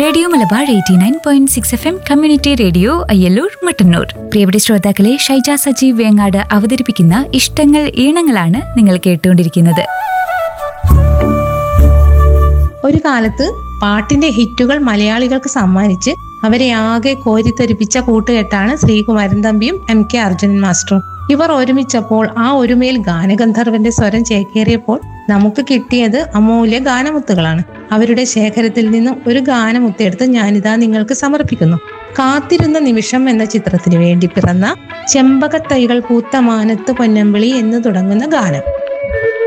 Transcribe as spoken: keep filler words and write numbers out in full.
Radio Malabar eighty nine point six F M community radio Ayyallur Mattannur. പ്രിയപ്പെട്ട ശ്രോതാക്കളെ, ഷൈജ സജീവ് വേങ്ങാട് അവതരിപ്പിക്കുന്ന ഇഷ്ടങ്ങൾ ഈണങ്ങളാണ് നിങ്ങൾ കേട്ടുകൊണ്ടിരിക്കുന്നത്. ഒരു കാലത്ത് പാട്ടിന്റെ ഹിറ്റുകൾ മലയാളികൾക്ക് സമ്മാനിച്ച് അവരെ ആകെ കോരിത്തെരിപ്പിച്ച കൂട്ടുകെട്ടാണ് ശ്രീകുമാരൻ തമ്പിയും എം കെ അർജുനൻ മാസ്റ്ററും. ഇവർ ഒരുമിച്ചപ്പോൾ ആ ഒരുമയിൽ ഗാനഗന്ധർവന്റെ സ്വരം ചേക്കേറിയപ്പോൾ നമുക്ക് കിട്ടിയത് അമൂല്യ ഗാനമുത്തുകളാണ്. അവരുടെ ശേഖരത്തിൽ നിന്നും ഒരു ഗാനമുത്തെടുത്ത് ഞാനിതാ നിങ്ങൾക്ക് സമർപ്പിക്കുന്നു. കാത്തിരുന്ന നിമിഷം എന്ന ചിത്രത്തിന് വേണ്ടി പിറന്ന ചെമ്പകത്തൈകൾ പൂത്ത മാനത്ത് പൊന്നമ്പിളി എന്ന് തുടങ്ങുന്ന ഗാനം.